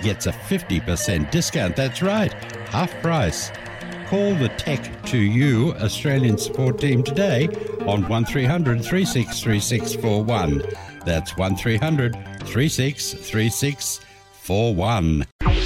gets a 50% discount. That's right, half price. Call the Tech to You Australian support team today on 1300 363641. That's 1300 363641.